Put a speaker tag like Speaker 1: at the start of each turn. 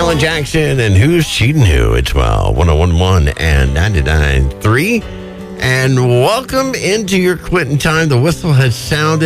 Speaker 1: Alan Jackson and Who's Cheating Who? It's 101.1 and 99.3. And welcome into your quitting time. The whistle has sounded.